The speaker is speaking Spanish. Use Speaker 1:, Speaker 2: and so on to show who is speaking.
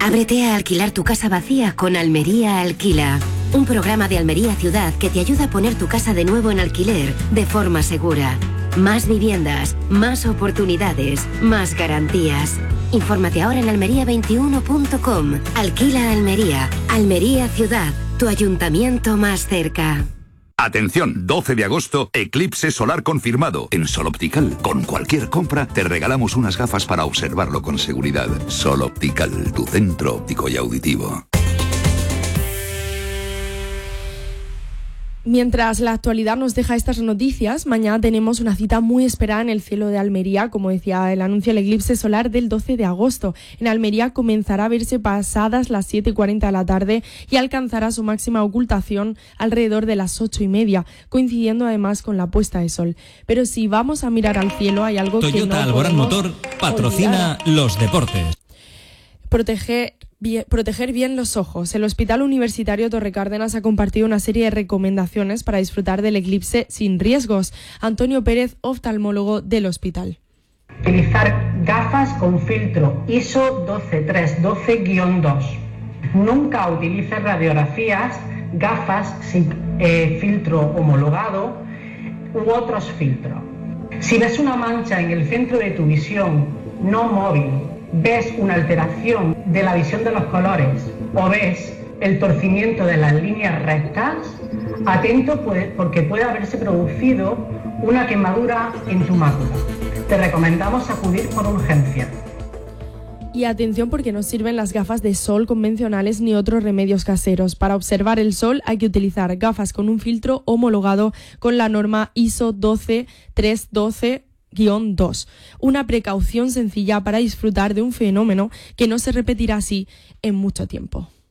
Speaker 1: Ábrete a alquilar tu casa vacía con Almería Alquila. Un programa de Almería Ciudad que te ayuda a poner tu casa de nuevo en alquiler de forma segura. Más viviendas, más oportunidades, más garantías. Infórmate ahora en almería21.com. Alquila Almería. Almería Ciudad, tu ayuntamiento más cerca.
Speaker 2: Atención, 12 de agosto, eclipse solar confirmado. En Sol Optical, con cualquier compra, te regalamos unas gafas para observarlo con seguridad. Sol Optical, tu centro óptico y auditivo.
Speaker 3: Mientras la actualidad nos deja estas noticias, mañana tenemos una cita muy esperada en el cielo de Almería, como decía el anuncio, el eclipse solar del 12 de agosto. En Almería comenzará a verse pasadas las 7:40 de la tarde y alcanzará su máxima ocultación alrededor de las 8:30, coincidiendo además con la puesta de sol. Pero si vamos a mirar al cielo, hay algo
Speaker 4: Toyota
Speaker 3: que no
Speaker 4: Alborán Motor patrocina los deportes.
Speaker 3: Proteger bien los ojos. El Hospital Universitario Torre Cárdenas ha compartido una serie de recomendaciones para disfrutar del eclipse sin riesgos. Antonio Pérez, oftalmólogo del hospital.
Speaker 5: Utilizar gafas con filtro ISO 12312-2. Nunca utilices radiografías, gafas sin filtro homologado u otros filtros. Si ves una mancha en el centro de tu visión no móvil, ves una alteración de la visión de los colores o ves el torcimiento de las líneas rectas, atento porque puede haberse producido una quemadura en tu mácula. Te recomendamos acudir por urgencia.
Speaker 3: Y atención porque no sirven las gafas de sol convencionales ni otros remedios caseros. Para observar el sol hay que utilizar gafas con un filtro homologado con la norma ISO 12312-2. Una precaución sencilla para disfrutar de un fenómeno que no se repetirá así en mucho tiempo.